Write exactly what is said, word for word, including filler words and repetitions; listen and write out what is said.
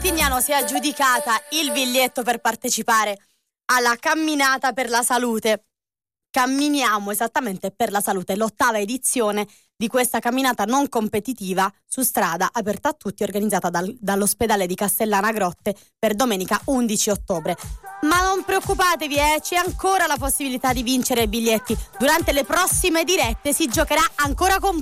Valtignano si è aggiudicata il biglietto per partecipare alla camminata per la salute. Camminiamo esattamente per la salute, l'ottava edizione di questa camminata non competitiva su strada aperta a tutti, organizzata dal, dall'ospedale di Castellana Grotte per domenica undici ottobre. Ma non preoccupatevi, eh, c'è ancora la possibilità di vincere biglietti. Durante le prossime dirette si giocherà ancora con